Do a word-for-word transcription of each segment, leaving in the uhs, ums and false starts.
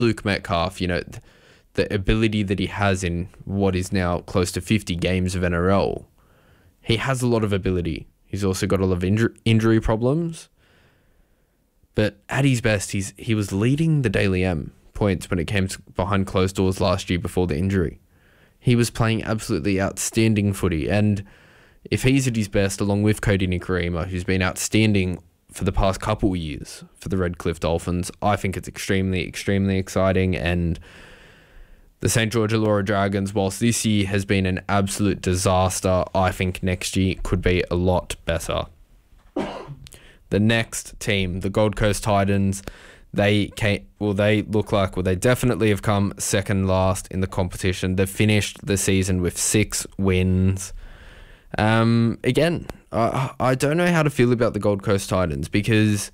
Luke Metcalf, you know, th- the ability that he has in what is now close to fifty games of N R L, he has a lot of ability. He's also got a lot of injur- injury problems. But at his best, he's he was leading the Daily M points when it came to behind closed doors last year before the injury. He was playing absolutely outstanding footy. And if he's at his best, along with Cody Nikorima, who's been outstanding for the past couple of years for the Redcliffe Dolphins, I think it's extremely, extremely exciting. And the Saint George Illawarra Dragons, whilst this year has been an absolute disaster, I think next year could be a lot better. The next team, the Gold Coast Titans, they came, well, they look like, well, they definitely have come second last in the competition. They've finished the season with six wins. Um, again, I, I don't know how to feel about the Gold Coast Titans because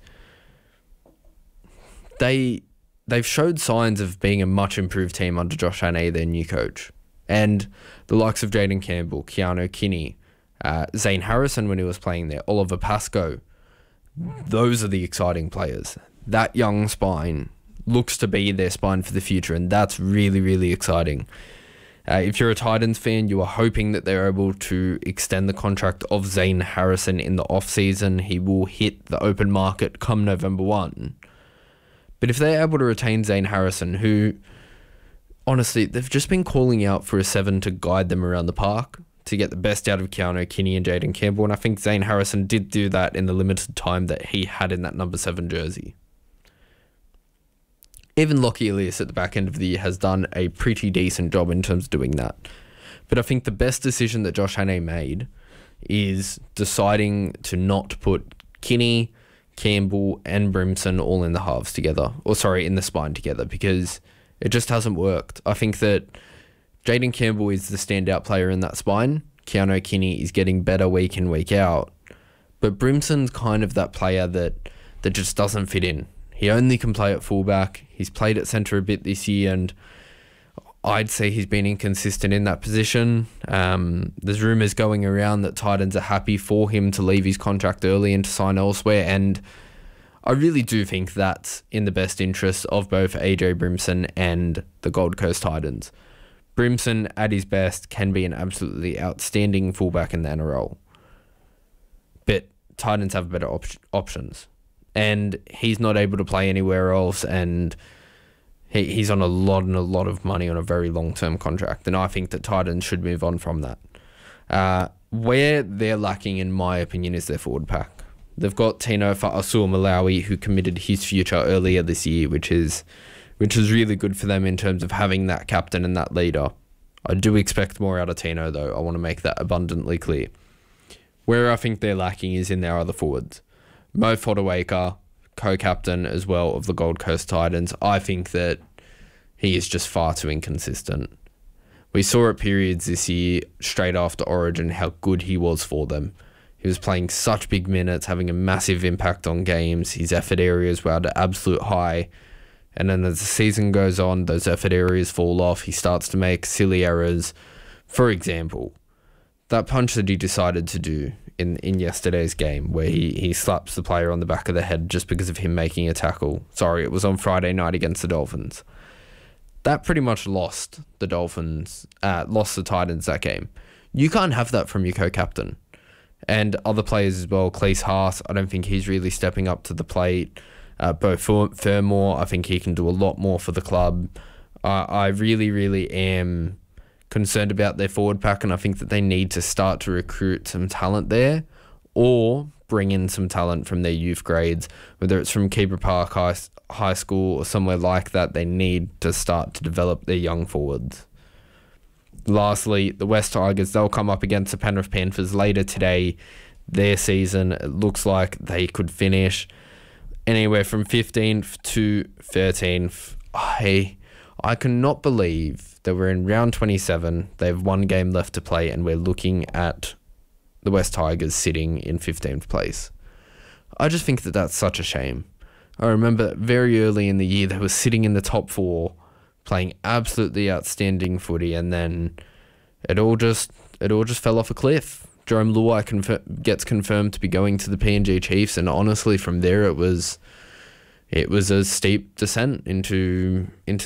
they, they've showed signs of being a much improved team under Josh Hannay, their new coach. And the likes of Jaden Campbell, Keanu Kinney, uh, Zane Harrison when he was playing there, Oliver Pascoe, those are the exciting players. That young spine looks to be their spine for the future, and that's really, really exciting. Uh, if you're a Titans fan, you are hoping that they're able to extend the contract of Zane Harrison in the off-season. He will hit the open market come November first. But if they're able to retain Zane Harrison, who, honestly, they've just been calling out for a seven to guide them around the park, to get the best out of Keanu Kinney and Jaden Campbell, and I think Zane Harrison did do that in the limited time that he had in that number seven jersey. Even Lockie Elias at the back end of the year has done a pretty decent job in terms of doing that. But I think the best decision that Josh Hannay made is deciding to not put Kinney, Campbell and Brimson all in the halves together, or sorry, in the spine together, because it just hasn't worked. I think that Jaden Campbell is the standout player in that spine. Keanu Kinney is getting better week in, week out. But Brimson's kind of that player that, that just doesn't fit in. He only can play at fullback. He's played at centre a bit this year, and I'd say he's been inconsistent in that position. Um, there's rumours going around that Titans are happy for him to leave his contract early and to sign elsewhere, and I really do think that's in the best interest of both A J Brimson and the Gold Coast Titans. Brimson, at his best, can be an absolutely outstanding fullback in the N R L. But Titans have better op- options. And he's not able to play anywhere else, and he, he's on a lot and a lot of money on a very long-term contract. And I think that Titans should move on from that. Uh, where they're lacking, in my opinion, is their forward pack. They've got Tino Fa'asua-Malawi, who committed his future earlier this year, which is... which is really good for them in terms of having that captain and that leader. I do expect more out of Tino, though. I want to make that abundantly clear. Where I think they're lacking is in their other forwards. Mo Fodawaker, co-captain as well of the Gold Coast Titans. I think that he is just far too inconsistent. We saw at periods this year, straight after Origin, how good he was for them. He was playing such big minutes, having a massive impact on games. His effort areas were at an absolute high. And then as the season goes on, those effort areas fall off. He starts to make silly errors. For example, that punch that he decided to do in, in yesterday's game, where he, he slaps the player on the back of the head just because of him making a tackle. Sorry, it was on Friday night against the Dolphins. That pretty much lost the Dolphins, uh, lost the Titans that game. You can't have that from your co-captain. And other players as well. Cleese Haas, I don't think he's really stepping up to the plate. Uh, Beau Fermor, I think he can do a lot more for the club. Uh, I really, really am concerned about their forward pack, and I think that they need to start to recruit some talent there, or bring in some talent from their youth grades, whether it's from Keeper Park High, High School or somewhere like that. They need to start to develop their young forwards. Lastly, the West Tigers, they'll come up against the Penrith Panthers later today. Their season, it looks like they could finish anywhere from fifteenth to thirteenth. I, I cannot believe that we're in round twenty-seven. They have one game left to play, and we're looking at the West Tigers sitting in fifteenth place. I just think that that's such a shame. I remember very early in the year, they were sitting in the top four, playing absolutely outstanding footy, and then it all just it all just fell off a cliff. Jerome Luai confer- gets confirmed to be going to the P N G Chiefs, and honestly, from there it was it was a steep descent into into